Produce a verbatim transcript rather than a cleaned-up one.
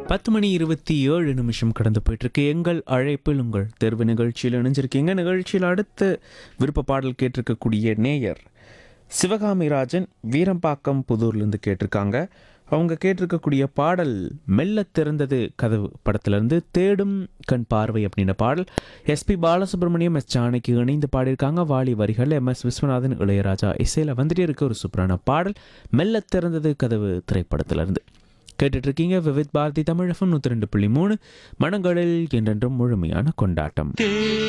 பத்து மணி இருபத்தி ஏழு நிமிஷம் கடந்து போயிட்டுருக்கு. எங்கள் அழைப்பில் உங்கள் தேர்வு நிகழ்ச்சியில் இணைஞ்சிருக்கீங்க. நிகழ்ச்சியில் அடுத்து விருப்ப பாடல் கேட்டிருக்கக்கூடிய நேயர் சிவகாமி ராஜன் வீரம்பாக்கம் புதூர்லேருந்து கேட்டிருக்காங்க. அவங்க கேட்டிருக்கக்கூடிய பாடல் மெல்ல திறந்தது கதவு படத்திலிருந்து தேடும் கண் பார்வை அப்படின்ற பாடல். எஸ்பி பாலசுப்ரமணியம், எஸ் ஜானகி இணைந்து பாடியிருக்காங்க. வாலி வரிகள், எம் எஸ் விஸ்வநாதன், இளையராஜா இசையில் வந்துட்டே இருக்க ஒரு சூப்பரான பாடல் மெல்ல திறந்தது கதவு திரைப்படத்திலிருந்து கேட்டுட்ருக்கீங்க. விவித் பாரதி தமிழ் எஃப்எம் நூற்றி ரெண்டு புள்ளி மூணு மனங்களில் என்றென்றும் முழுமையான கொண்டாட்டம்.